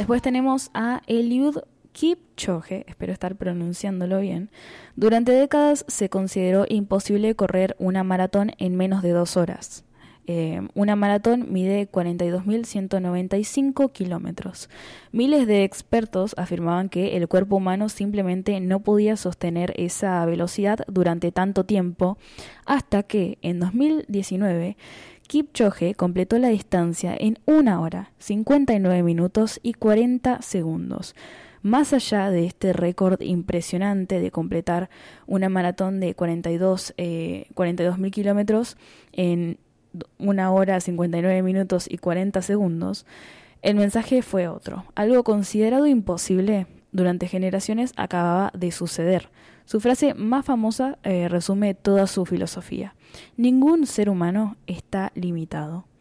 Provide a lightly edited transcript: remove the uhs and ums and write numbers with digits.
Después tenemos a Eliud Kipchoge, espero estar pronunciándolo bien. Durante décadas se consideró imposible correr una maratón en menos de 2 horas. Una maratón mide 42.195 kilómetros. Miles de expertos afirmaban que el cuerpo humano simplemente no podía sostener esa velocidad durante tanto tiempo, hasta que en 2019 Kipchoge completó la distancia en 1 hora, 59 minutos y 40 segundos. Más allá de este récord impresionante de completar una maratón de 42.000 kilómetros en 1 hora, 59 minutos y 40 segundos, el mensaje fue otro. Algo considerado imposible durante generaciones acababa de suceder. Su frase más famosa resume toda su filosofía: ningún ser humano está limitado.